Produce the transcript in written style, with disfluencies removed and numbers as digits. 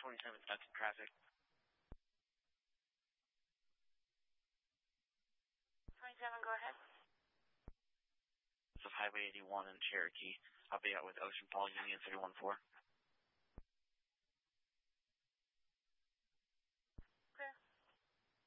27 stuck in traffic. 27, go ahead. This is Highway 81 in Cherokee. I'll be out with Ocean Falls Union 314.